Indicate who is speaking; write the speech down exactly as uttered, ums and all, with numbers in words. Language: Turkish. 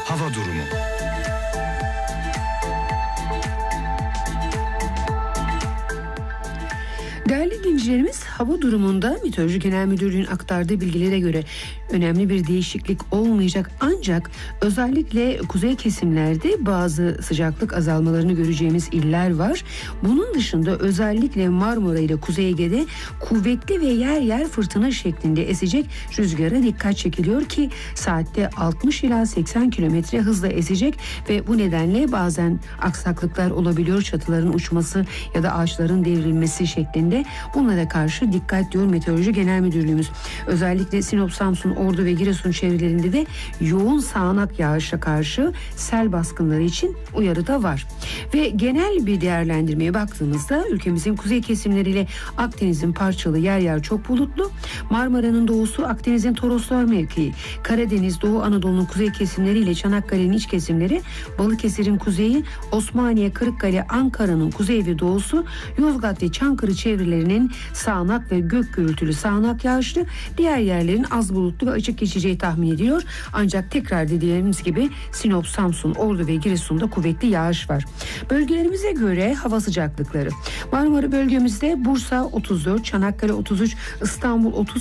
Speaker 1: hava durumu.
Speaker 2: Değerli dinleyicilerimiz, hava durumunda Meteoroloji Genel Müdürlüğü'nün aktardığı bilgilere göre önemli bir değişiklik olmayacak, ancak özellikle kuzey kesimlerde bazı sıcaklık azalmalarını göreceğimiz iller var. Bunun dışında özellikle Marmara ile Kuzey Ege'de kuvvetli ve yer yer fırtına şeklinde esecek rüzgara dikkat çekiliyor ki saatte altmış ila seksen kilometre hızla esecek ve bu nedenle bazen aksaklıklar olabiliyor, çatıların uçması ya da ağaçların devrilmesi şeklinde. Bunlara karşı dikkat diyor Meteoroloji Genel Müdürlüğümüz. Özellikle Sinop, Samsun, Ordu ve Giresun çevrelerinde de yoğun sağanak yağışa karşı sel baskınları için uyarı da var. Ve genel bir değerlendirmeye baktığımızda ülkemizin kuzey kesimleriyle Akdeniz'in parçalı, yer yer çok bulutlu. Marmara'nın doğusu, Akdeniz'in Toroslar mevkii, Karadeniz, Doğu Anadolu'nun kuzey kesimleriyle Çanakkale'nin iç kesimleri, Balıkesir'in kuzeyi, Osmaniye, Kırıkkale, Ankara'nın kuzey ve doğusu, Yozgat ve Çankırı çevrelerinin sağanak ve gök gürültülü sağanak yağışlı, diğer yerlerin az bulutlu ve açık geçeceği tahmin ediliyor. Ancak tekrar dediğimiz gibi Sinop, Samsun, Ordu ve Giresun'da kuvvetli yağış var. Bölgelerimize göre hava sıcaklıkları: Marmara bölgemizde Bursa otuz dört, Çanakkale otuz üç, İstanbul otuz,